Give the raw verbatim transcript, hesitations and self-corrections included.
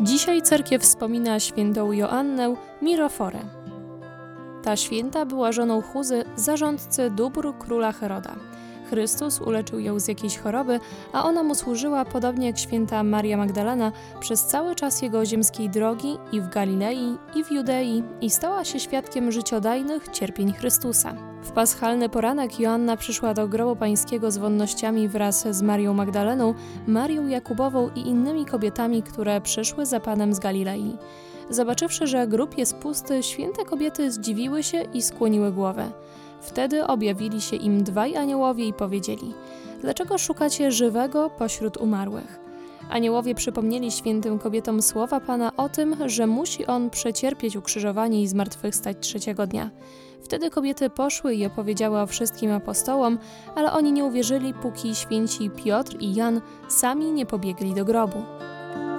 Dzisiaj cerkiew wspomina świętą Joannę Miroforę. Ta święta była żoną Chuzy, zarządcy dóbr króla Heroda. Chrystus uleczył ją z jakiejś choroby, a ona mu służyła podobnie jak święta Maria Magdalena przez cały czas jego ziemskiej drogi i w Galilei, i w Judei i stała się świadkiem życiodajnych cierpień Chrystusa. W paschalny poranek Joanna przyszła do grobu pańskiego z wonnościami wraz z Marią Magdaleną, Marią Jakubową i innymi kobietami, które przyszły za Panem z Galilei. Zobaczywszy, że grób jest pusty, święte kobiety zdziwiły się i skłoniły głowę. Wtedy objawili się im dwaj aniołowie i powiedzieli: dlaczego szukacie żywego pośród umarłych? Aniołowie przypomnieli świętym kobietom słowa Pana o tym, że musi On przecierpieć ukrzyżowanie i zmartwychwstać trzeciego dnia. Wtedy kobiety poszły i opowiedziały o wszystkim apostołom, ale oni nie uwierzyli, póki święci Piotr i Jan sami nie pobiegli do grobu.